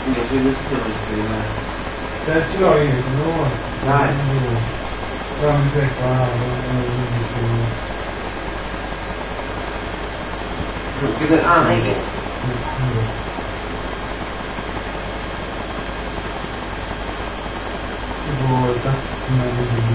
Invece io sapevo di scrivere. Ce l'ho io, se non vuoi. Dai. Però mi sei qua, non Ah, non è che... tipo il taxi